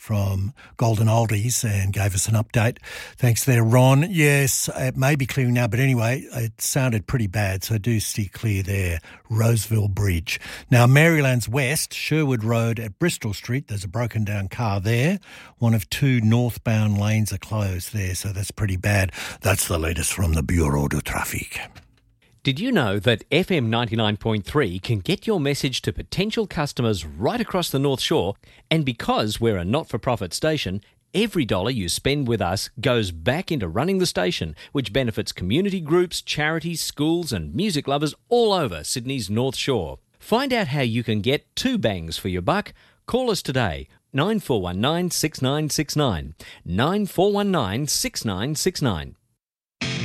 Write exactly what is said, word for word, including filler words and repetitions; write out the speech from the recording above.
from Golden Oldies and gave us an update. Thanks there, Ron. Yes, it may be clearing now, but anyway, it sounded pretty bad, so do steer clear there. Roseville Bridge. Now, Maryland's west, Sherwood Road at Bristol Street, there's a broken down car there. One of two northbound lanes are closed there, so that's pretty bad. That's the latest from the Bureau de Trafic. Did you know that F M ninety-nine point three can get your message to potential customers right across the North Shore? And because we're a not-for-profit station, every dollar you spend with us goes back into running the station, which benefits community groups, charities, schools and music lovers all over Sydney's North Shore. Find out how you can get two bangs for your buck. Call us today, nine four one nine, six nine six nine, nine four one nine, six nine six nine.